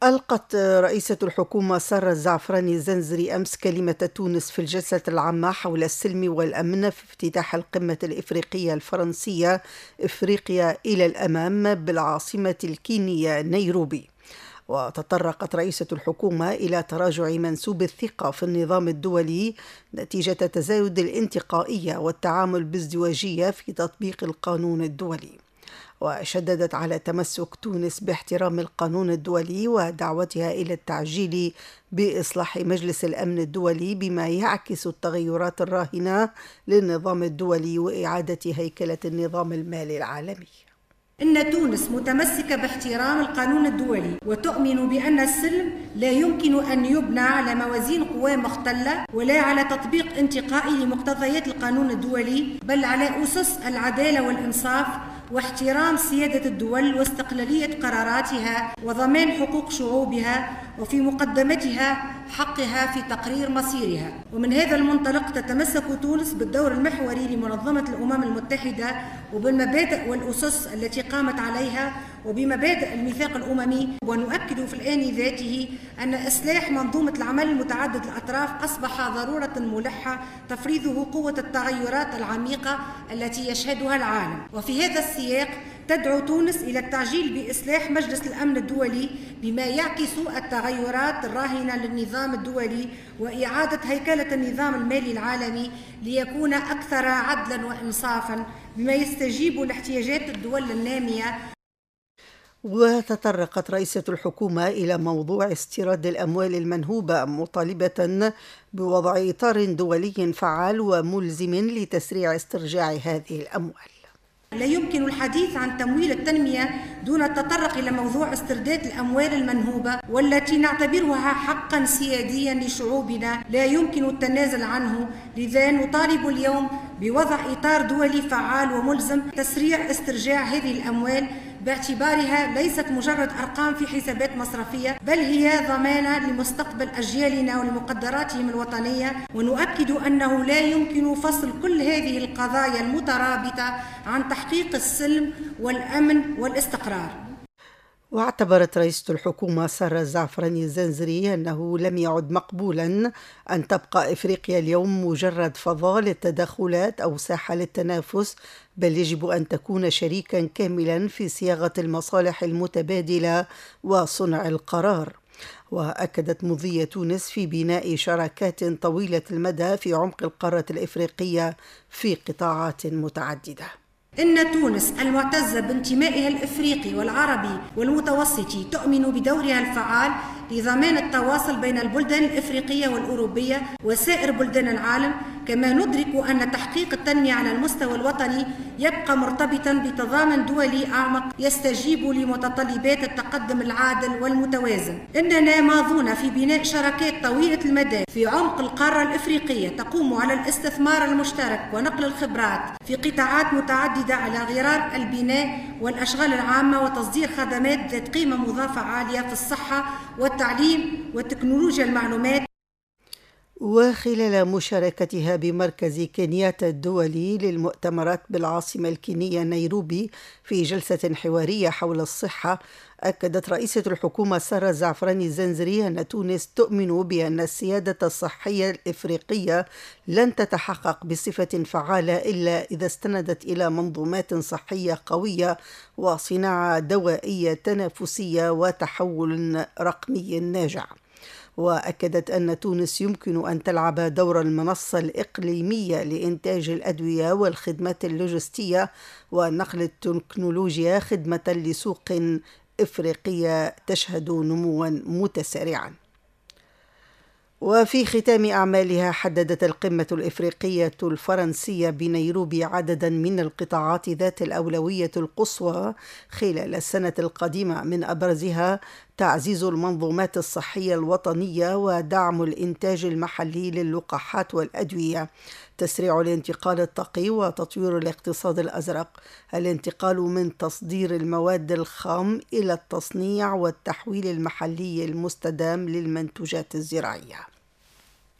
ألقت رئيسة الحكومة سارة الزعفراني الزنزري أمس كلمة تونس في الجلسة العامة حول السلم والأمن في افتتاح القمة الإفريقية الفرنسية إفريقيا إلى الأمام بالعاصمة الكينية نيروبي. وتطرقت رئيسة الحكومة إلى تراجع منسوب الثقة في النظام الدولي نتيجة تزايد الانتقائية والتعامل بازدواجية في تطبيق القانون الدولي. وشددت على تمسك تونس باحترام القانون الدولي ودعوتها إلى التعجيل بإصلاح مجلس الأمن الدولي بما يعكس التغيرات الراهنة للنظام الدولي وإعادة هيكلة النظام المالي العالمي. إن تونس متمسكة باحترام القانون الدولي وتؤمن بأن السلم لا يمكن أن يبنى على موازين قوى مختلة ولا على تطبيق انتقائي لمقتضيات القانون الدولي، بل على أسس العدالة والإنصاف واحترام سيادة الدول واستقلالية قراراتها وضمان حقوق شعوبها وفي مقدمتها حقها في تقرير مصيرها. ومن هذا المنطلق تتمسك تونس بالدور المحوري لمنظمة الأمم المتحدة وبالمبادئ والأسس التي قامت عليها وبمبادئ الميثاق الأممي. ونؤكد في الآن ذاته أن إصلاح منظومة العمل المتعدد الأطراف أصبح ضرورة ملحة تفريضه قوة التغيرات العميقة التي يشهدها العالم. وفي هذا السياق تدعو تونس إلى التعجيل بإصلاح مجلس الأمن الدولي بما يعكس التغيرات الراهنة للنظام الدولي وإعادة هيكلة النظام المالي العالمي ليكون أكثر عدلا وإنصافا بما يستجيب لاحتياجات الدول النامية. وتطرقت رئيسة الحكومة إلى موضوع استيراد الأموال المنهوبة مطالبة بوضع إطار دولي فعال وملزم لتسريع استرجاع هذه الأموال. لا يمكن الحديث عن تمويل التنمية دون التطرق إلى موضوع استرداد الأموال المنهوبة والتي نعتبرها حقا سياديا لشعوبنا لا يمكن التنازل عنه. لذا نطالب اليوم بوضع إطار دولي فعال وملزم تسريع استرجاع هذه الأموال باعتبارها ليست مجرد أرقام في حسابات مصرفية، بل هي ضمانة لمستقبل أجيالنا ولمقدراتهم الوطنية. ونؤكد أنه لا يمكن فصل كل هذه القضايا المترابطة عن تحقيق السلم والأمن والاستقرار. واعتبرت رئيسة الحكومة سارة الزعفراني الزنزري أنه لم يعد مقبولا أن تبقى إفريقيا اليوم مجرد فضاء للتدخلات أو ساحة للتنافس، بل يجب أن تكون شريكا كاملا في صياغة المصالح المتبادلة وصنع القرار. وأكدت مضي تونس في بناء شراكات طويلة المدى في عمق القارة الإفريقية في قطاعات متعددة. إن تونس المعتزة بانتمائها الإفريقي والعربي والمتوسطي تؤمن بدورها الفعال لضمان التواصل بين البلدان الإفريقية والأوروبية وسائر بلدان العالم. كما ندرك أن تحقيق التنمية على المستوى الوطني يبقى مرتبطا بتضامن دولي أعمق يستجيب لمتطلبات التقدم العادل والمتوازن. إننا ماضون في بناء شراكات طويلة المدى في عمق القارة الإفريقية تقوم على الاستثمار المشترك ونقل الخبرات في قطاعات متعددة على غرار البناء والأشغال العامة وتصدير خدمات ذات قيمة مضافة عالية في الصحة والتعليم وتكنولوجيا المعلومات. وخلال مشاركتها بمركز كينياتا الدولي للمؤتمرات بالعاصمة الكينية نيروبي في جلسة حوارية حول الصحة، أكدت رئيسة الحكومة سارة الزعفراني الزنزري أن تونس تؤمن بأن السيادة الصحية الإفريقية لن تتحقق بصفة فعالة إلا إذا استندت إلى منظومات صحية قوية وصناعة دوائية تنافسية وتحول رقمي ناجع. وأكدت أن تونس يمكن أن تلعب دور المنصة الإقليمية لإنتاج الأدوية والخدمات اللوجستية ونقل التكنولوجيا خدمة لسوق إفريقية تشهد نموا متسارعا. وفي ختام أعمالها حددت القمة الإفريقية الفرنسية بنيروبي عددا من القطاعات ذات الأولوية القصوى خلال السنة القادمة، من أبرزها تعزيز المنظومات الصحية الوطنية ودعم الإنتاج المحلي للقاحات والأدوية، تسريع الانتقال الطاقي وتطوير الاقتصاد الأزرق، الانتقال من تصدير المواد الخام إلى التصنيع والتحويل المحلي المستدام للمنتوجات الزراعية.